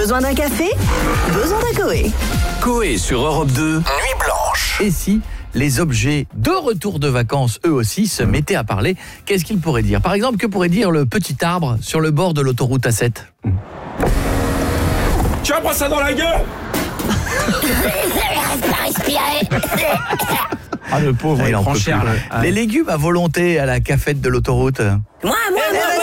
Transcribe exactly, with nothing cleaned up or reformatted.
Besoin d'un café? Besoin d'un Coé. Coé sur Europe deux, Nuit Blanche. Et si les objets de retour de vacances, eux aussi, se mettaient à parler, qu'est-ce qu'ils pourraient dire? Par exemple, que pourrait dire le petit arbre sur le bord de l'autoroute A sept? Tu vas prendre ça dans la gueule. Pas respirer. Ah le pauvre, Ah, il en prend peut cher plus. là. Les légumes à volonté à la cafette de l'autoroute. Moi, moi, moi, moi.